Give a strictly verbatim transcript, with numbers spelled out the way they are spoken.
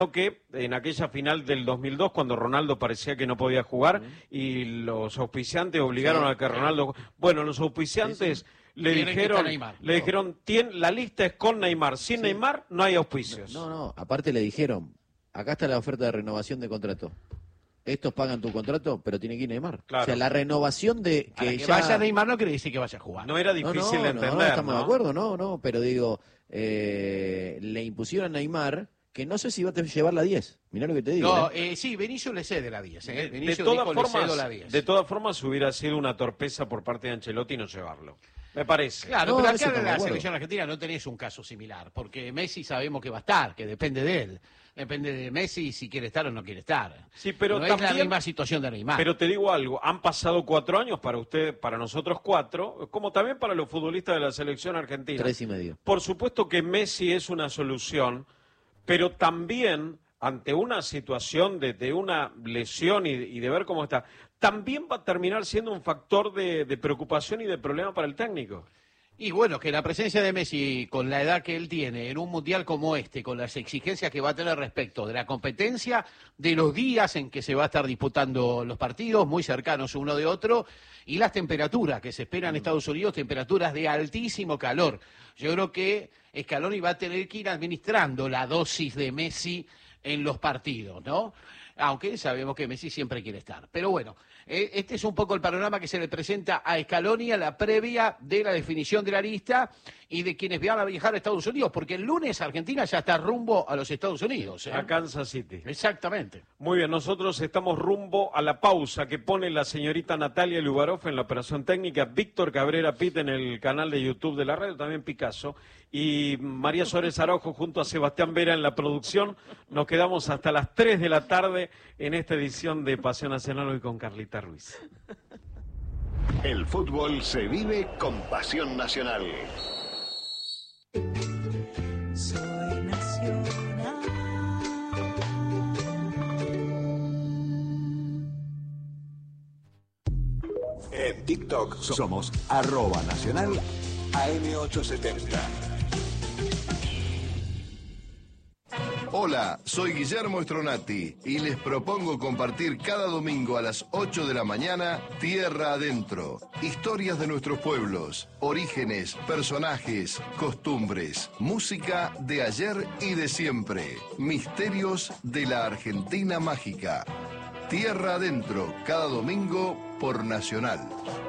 que en aquella final del dos mil dos, cuando Ronaldo parecía que no podía jugar, uh-huh. y los auspiciantes obligaron sí, a que Ronaldo... Bueno, los auspiciantes sí, sí. le Tienen dijeron, le dijeron, Tien, la lista es con Neymar, sin sí. Neymar no hay auspicios. No, no, aparte le dijeron, acá está la oferta de renovación de contrato. Estos pagan tu contrato, pero tiene que ir Neymar. Claro. O sea, la renovación de que, que ya... vaya Neymar no quiere decir que vaya a jugar. No era difícil no, no, de entender, no, no, estamos ¿no? de acuerdo, no, no, pero digo, eh, le impusieron a Neymar... que no sé si va a llevar la diez. Mirá lo que te digo. No, ¿eh? eh, sí, Benicio le cede la diez. ¿eh? De, de, todas dijo, formas, la diez. de todas formas, hubiera sido una torpeza por parte de Ancelotti no llevarlo. Me parece. Claro, no, pero acá en la acuerdo. selección argentina no tenés un caso similar, porque Messi sabemos que va a estar, que depende de él. Depende de Messi si quiere estar o no quiere estar. Sí, pero no también, es la misma situación de Neymar. Pero te digo algo, han pasado cuatro años para usted, para nosotros cuatro, como también para los futbolistas de la selección argentina. Tres y medio. Por supuesto que Messi es una solución, pero también ante una situación de, de una lesión y, y de ver cómo está, también va a terminar siendo un factor de, de preocupación y de problema para el técnico. Y bueno, que la presencia de Messi, con la edad que él tiene, en un mundial como este, con las exigencias que va a tener respecto de la competencia, de los días en que se va a estar disputando los partidos, muy cercanos uno de otro, y las temperaturas que se esperan en Estados Unidos, temperaturas de altísimo calor. Yo creo que Scaloni va a tener que ir administrando la dosis de Messi en los partidos, ¿no? Aunque sabemos que Messi siempre quiere estar. Pero bueno, eh, este es un poco el panorama que se le presenta a Scaloni a la previa de la definición de la lista y de quienes van a viajar a Estados Unidos, porque el lunes Argentina ya está rumbo a los Estados Unidos. ¿eh? A Kansas City. Exactamente. Muy bien, nosotros estamos rumbo a la pausa que pone la señorita Natalia Lubarov en la operación técnica, Víctor Cabrera Pit en el canal de YouTube de la radio, también Picasso, y María Suárez Araujo junto a Sebastián Vera en la producción. Nos quedamos hasta las tres de la tarde en esta edición de Pasión Nacional hoy con Carlita Ruiz. El fútbol se vive con Pasión Nacional. Soy nacional. En TikTok somos arroba nacional A M ochocientos setenta. Hola, soy Guillermo Stronati y les propongo compartir cada domingo a las ocho de la mañana Tierra Adentro. Historias de nuestros pueblos, orígenes, personajes, costumbres, música de ayer y de siempre. Misterios de la Argentina mágica. Tierra Adentro, cada domingo por Nacional.